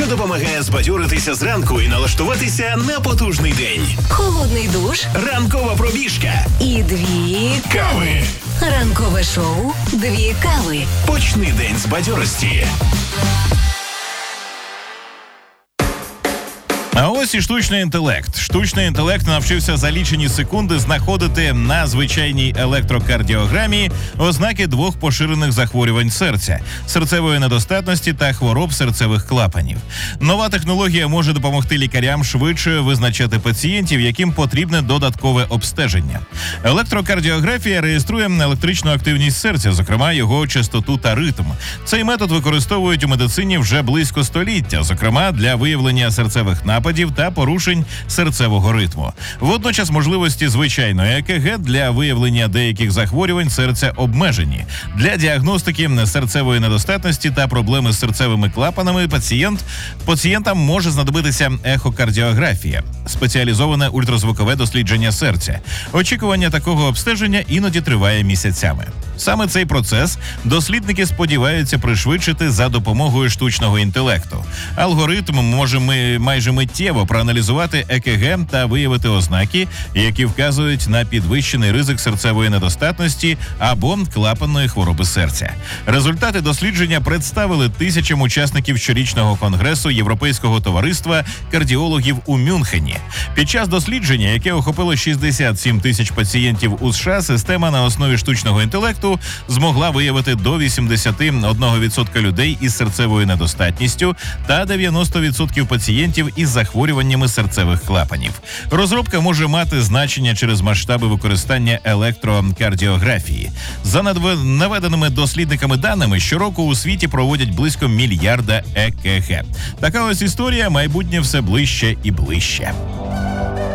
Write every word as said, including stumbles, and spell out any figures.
що допомагає збадьоритися зранку і налаштуватися на потужний день. Холодний душ, Ранкова пробіжка і дві кави. Ранкове шоу «Дві кави». Почни день з бадьорості. А ось і штучний інтелект. Штучний інтелект навчився за лічені секунди знаходити на звичайній електрокардіограмі ознаки двох поширених захворювань серця – серцевої недостатності та хвороб серцевих клапанів. Нова технологія може допомогти лікарям швидше визначати пацієнтів, яким потрібне додаткове обстеження. Електрокардіографія реєструє електричну активність серця, зокрема його частоту та ритм. Цей метод використовують у медицині вже близько століття, зокрема для виявлення серцевих нападів та порушень серцевого ритму. Водночас можливості звичайної ЕКГ для виявлення деяких захворювань серця обмежені. Для діагностики серцевої недостатності та проблеми з серцевими клапанами пацієнт, пацієнтам може знадобитися ехокардіографія – спеціалізоване ультразвукове дослідження серця. Очікування такого обстеження іноді триває місяцями. Саме цей процес дослідники сподіваються пришвидшити за допомогою штучного інтелекту. Алгоритм може ми майже миттєво проаналізувати ЕКГ та виявити ознаки, які вказують на підвищений ризик серцевої недостатності або клапанної хвороби серця. Результати дослідження представили тисячам учасників щорічного конгресу Європейського товариства кардіологів у Мюнхені. Під час дослідження, яке охопило шістдесят сім тисяч пацієнтів у США, система на основі штучного інтелекту змогла виявити до вісімдесят один відсоток людей із серцевою недостатністю та дев'яносто відсотків пацієнтів із захворюваннями серцевих клапанів. Розробка може мати значення через масштаби використання електрокардіографії. За наведеними дослідниками даними, щороку у світі проводять близько мільярда ЕКГ. Така ось історія, майбутнє все ближче і ближче.